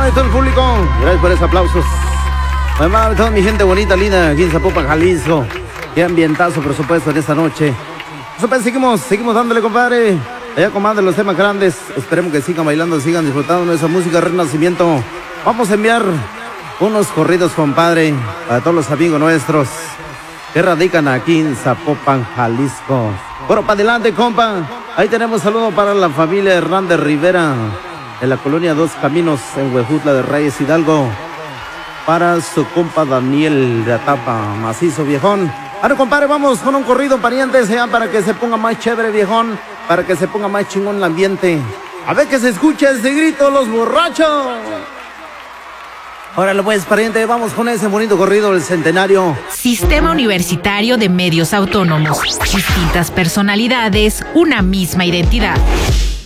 de todo el público. Gracias por esos aplausos. Además de toda mi gente bonita, linda, aquí en Zapopan, Jalisco. Qué ambientazo, por supuesto, en esta noche. Pues, seguimos dándole, compadre. Allá, compadre, los temas grandes. Esperemos que sigan bailando, sigan disfrutando de esa música Renacimiento. Vamos a enviar unos corridos, compadre, a todos los amigos nuestros que radican aquí en Zapopan, Jalisco. Bueno, para adelante, compa. Ahí tenemos saludo para la familia Hernández Rivera, en la colonia Dos Caminos, en Huejutla de Reyes, Hidalgo. Para su compa Daniel de Atapa, macizo, viejón. Ahora, compadre, vamos con un corrido, parientes, ya, para que se ponga más chévere, viejón. Para que se ponga más chingón el ambiente. A ver que se escuche ese grito, los borrachos. Órale pues, pariente, vamos con ese bonito corrido del centenario. Sistema Universitario de Medios Autónomos. Distintas personalidades, una misma identidad.